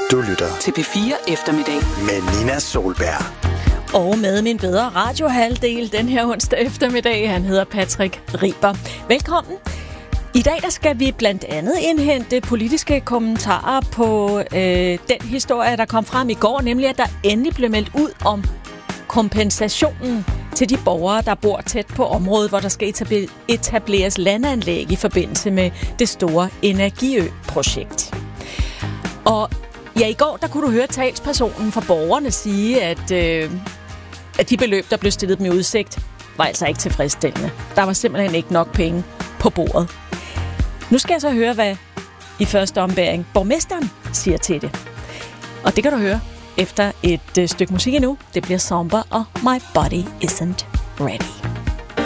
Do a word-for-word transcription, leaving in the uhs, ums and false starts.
Du lytter til P fire Eftermiddag med Nina Solberg. Og med min bedre radiohalvdel den her onsdag eftermiddag. Han hedder Patrick Riber. Velkommen. I dag der skal vi blandt andet indhente politiske kommentarer på øh, den historie, der kom frem i går, nemlig at der endelig blev meldt ud om kompensationen til de borgere, der bor tæt på området, hvor der skal etableres landanlæg i forbindelse med det store Energiø-projekt. Og ja, i går der kunne du høre talspersonen for borgerne sige, at, øh, at de beløb, der blev stillet dem i udsigt, var altså ikke tilfredsstillende. Der var simpelthen ikke nok penge på bordet. Nu skal jeg så høre, hvad i første ombæring borgmesteren siger til det. Og det kan du høre efter et øh, stykke musik endnu. Det bliver Somber og My Body Isn't Ready.